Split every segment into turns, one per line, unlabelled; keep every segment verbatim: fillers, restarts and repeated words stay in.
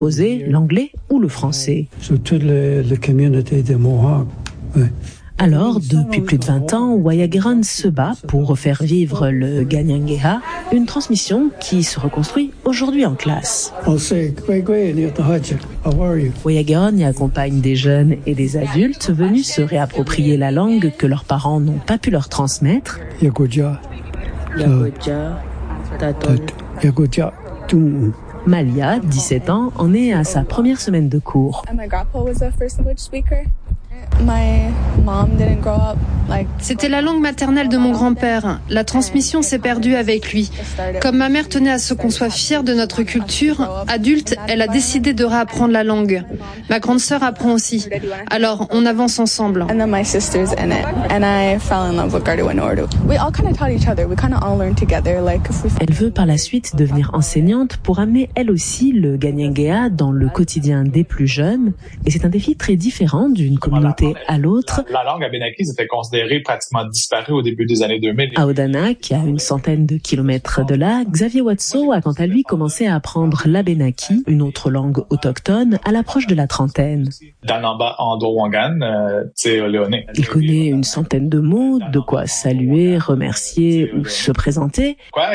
Oser l'anglais ou le français.
Sur toute la, la communauté des Mohawks. Ouais.
Alors, depuis plus de vingt ans, Wayagirun se bat pour refaire vivre le Kanien'keha, une transmission qui se reconstruit aujourd'hui en classe. Wayagirun y accompagne des jeunes et des adultes venus se réapproprier la langue que leurs parents n'ont pas pu leur transmettre.
Yagoja, Yagoja,
Malia, dix-sept ans, en est à sa première semaine de cours.
C'était la langue maternelle de mon grand-père. La transmission s'est perdue avec lui. Comme ma mère tenait à ce qu'on soit fier de notre culture, adulte, elle a décidé de réapprendre la langue. Ma grande sœur apprend aussi. Alors, on avance ensemble.
Elle veut par la suite devenir enseignante pour amener elle aussi le Kanien'keha dans le quotidien des plus jeunes. Et c'est un défi très différent d'une communauté à l'autre.
La langue abénakise était considérée pratiquement disparue au début des années deux mille.
À Odanak, à une centaine de kilomètres de là, Xavier Watso a quant à lui commencé à apprendre l'abénaki, une autre langue autochtone, à l'approche de la trentaine.
Danamba Ando-Wangan, euh, c'est Léoné.
Il connaît une centaine de mots, de quoi saluer, remercier ou se présenter.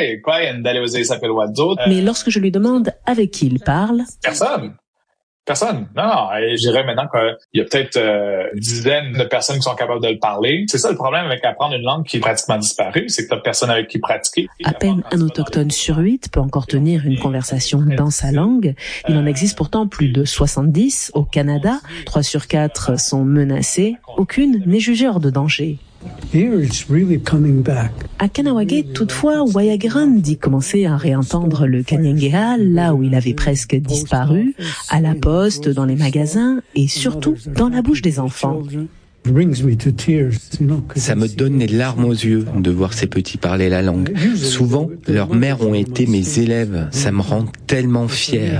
Mais lorsque je lui demande avec qui il parle...
Personne. Personne. Non, non. Et je dirais maintenant qu'il y a peut-être euh, une dizaine de personnes qui sont capables de le parler. C'est ça le problème avec apprendre une langue qui est pratiquement disparue, c'est que t'as personne avec qui pratiquer.
À peine un autochtone sur huit peut encore tenir une conversation dans sa langue. Il en existe pourtant plus de soixante-dix au Canada. Trois sur quatre sont menacés. Aucune n'est jugée hors de danger. À Kahnawake, toutefois, Wayagirun dit commencer à réentendre le Kanien'keha là où il avait presque disparu, à la poste, dans les magasins et surtout dans la bouche des enfants.
Ça me donne les larmes aux yeux de voir ces petits parler la langue. Souvent, leurs mères ont été mes élèves. Ça me rend tellement fier.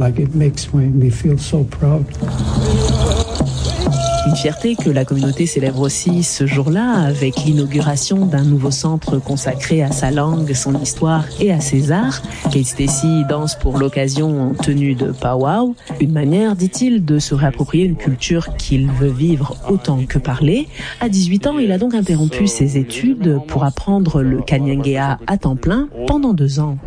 Une fierté que la communauté célèbre aussi ce jour-là avec l'inauguration d'un nouveau centre consacré à sa langue, son histoire et à ses arts. Kate Stacy danse pour l'occasion en tenue de powwow. Une manière, dit-il, de se réapproprier une culture qu'il veut vivre autant que parler. À dix-huit ans, il a donc interrompu ses études pour apprendre le Kanien'keha à temps plein pendant deux ans.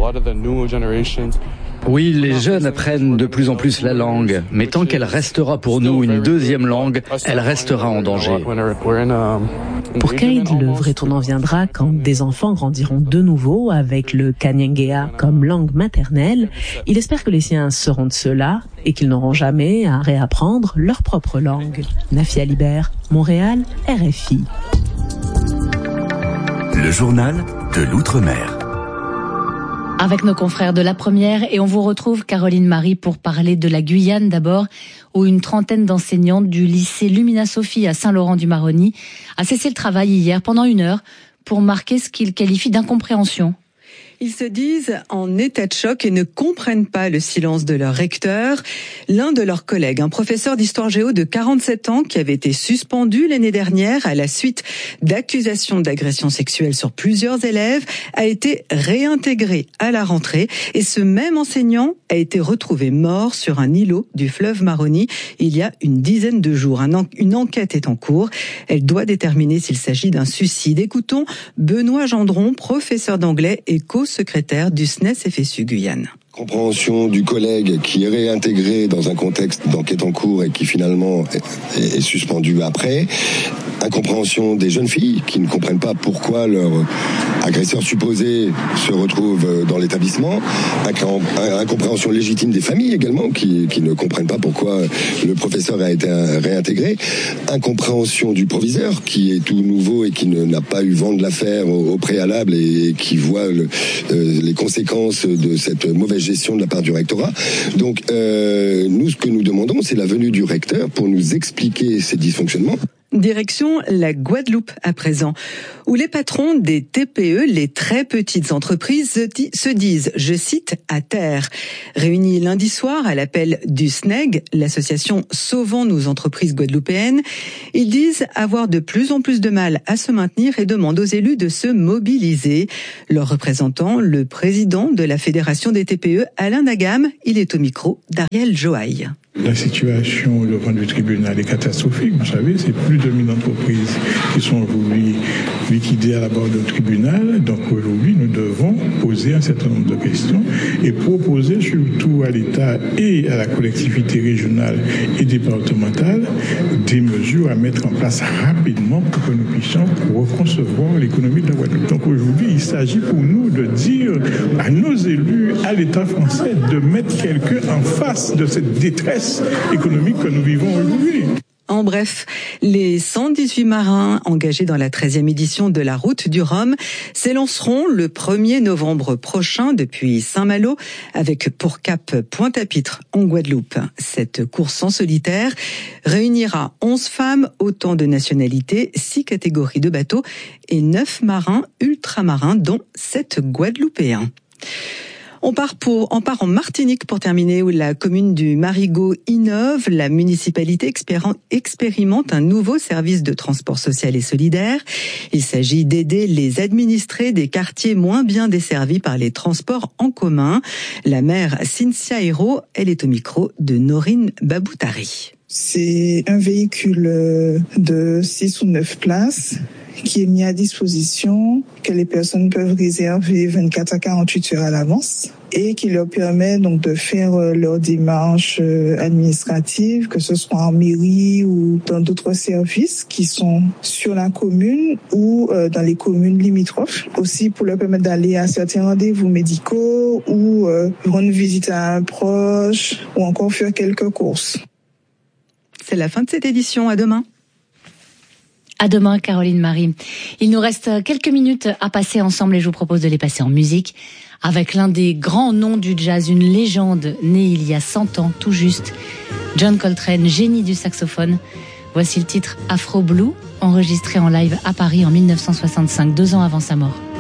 Oui, les jeunes apprennent de plus en plus la langue, mais tant qu'elle restera pour nous une deuxième langue, elle restera en danger.
Pour Cade, le vrai tournant viendra quand des enfants grandiront de nouveau avec le Kanien'keha comme langue maternelle. Il espère que les siens seront de ceux-là et qu'ils n'auront jamais à réapprendre leur propre langue. Nafia Libert, Montréal, R F I.
Le journal de l'Outre-mer.
Avec nos confrères de La Première, et on vous retrouve Caroline Marie pour parler de la Guyane d'abord, où une trentaine d'enseignantes du lycée Lumina Sophie à Saint-Laurent-du-Maroni a cessé le travail hier pendant une heure pour marquer ce qu'ils qualifient d'incompréhension.
Ils se disent en état de choc et ne comprennent pas le silence de leur recteur. L'un de leurs collègues, un professeur d'histoire géo de quarante-sept ans qui avait été suspendu l'année dernière à la suite d'accusations d'agression sexuelle sur plusieurs élèves, a été réintégré à la rentrée. Et ce même enseignant a été retrouvé mort sur un îlot du fleuve Maroni il y a une dizaine de jours. Un en- une enquête est en cours. Elle doit déterminer s'il s'agit d'un suicide. Écoutons Benoît Gendron, professeur d'anglais et co-secrétaire du S N E S F S U Guyane.
Compréhension du collègue qui est réintégré dans un contexte d'enquête en cours et qui finalement est, est suspendu après. Incompréhension des jeunes filles qui ne comprennent pas pourquoi leur agresseur supposé se retrouve dans l'établissement. Incompréhension légitime des familles également qui, qui ne comprennent pas pourquoi le professeur a été réintégré. Incompréhension du proviseur qui est tout nouveau et qui ne, n'a pas eu vent de l'affaire au, au préalable et qui voit le, euh, les conséquences de cette mauvaise gestion de la part du rectorat. Donc euh, nous, ce que nous demandons, c'est la venue du recteur pour nous expliquer ces dysfonctionnements.
Direction la Guadeloupe à présent, où les patrons des T P E, les très petites entreprises, se disent, je cite, à terre. Réunis lundi soir à l'appel du S N E G, l'association Sauvons nos entreprises guadeloupéennes, ils disent avoir de plus en plus de mal à se maintenir et demandent aux élus de se mobiliser. Leur représentant, le président de la Fédération des T P E, Alain Nagam, il est au micro d'Ariel Joaille.
La situation devant le tribunal est catastrophique. Vous savez, c'est plus de mille entreprises qui sont aujourd'hui liquidées à la barre du tribunal. Donc aujourd'hui, nous devons poser un certain nombre de questions et proposer surtout à l'État et à la collectivité régionale et départementale des mesures à mettre en place rapidement pour que nous puissions reconcevoir l'économie de la Guadeloupe. Donc aujourd'hui, il s'agit pour nous de dire à nos élus, à l'État français, de mettre quelqu'un en face de cette détresse économique que nous vivons aujourd'hui.
En bref, les cent dix-huit marins engagés dans la treizième édition de la Route du Rhum s'élanceront le premier novembre prochain depuis Saint-Malo avec pour cap Pointe-à-Pitre en Guadeloupe. Cette course en solitaire réunira onze femmes, autant de nationalités, six catégories de bateaux et neuf marins ultramarins dont sept Guadeloupéens. On part pour, on part en Martinique pour terminer, où la commune du Marigot innove. La municipalité expérimente un nouveau service de transport social et solidaire. Il s'agit d'aider les administrés des quartiers moins bien desservis par les transports en commun. La maire Cynthia Hérault, elle est au micro de Norine Baboutari.
C'est un véhicule de six ou neuf places qui est mis à disposition, que les personnes peuvent réserver vingt-quatre à quarante-huit heures à l'avance et qui leur permet donc de faire leurs démarches administratives, que ce soit en mairie ou dans d'autres services qui sont sur la commune ou dans les communes limitrophes. Aussi pour leur permettre d'aller à certains rendez-vous médicaux ou rendre visite à un proche ou encore faire quelques courses.
C'est la fin de cette édition. À demain.
À demain, Caroline Marie. Il nous reste quelques minutes à passer ensemble et je vous propose de les passer en musique avec l'un des grands noms du jazz, une légende née il y a cent ans tout juste, John Coltrane, génie du saxophone. Voici le titre Afro Blue, enregistré en live à Paris en mille neuf cent soixante-cinq, deux ans avant sa mort.